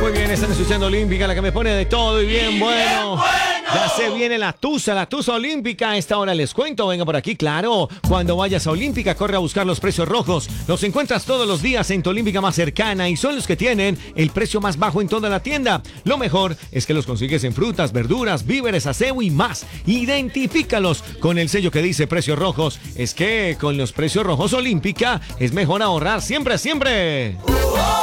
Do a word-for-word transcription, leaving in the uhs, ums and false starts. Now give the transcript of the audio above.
Muy bien, están escuchando Olímpica, la que me pone de todo y bien bueno. Ya se viene la tusa, la tusa olímpica. A esta hora les cuento, venga por aquí, claro. Cuando vayas a Olímpica, corre a buscar los precios rojos. Los encuentras todos los días en tu Olímpica más cercana y son los que tienen el precio más bajo en toda la tienda. Lo mejor es que los consigues en frutas, verduras, víveres, aseo y más. Identifícalos con el sello que dice precios rojos. Es que con los precios rojos Olímpica es mejor ahorrar siempre, siempre.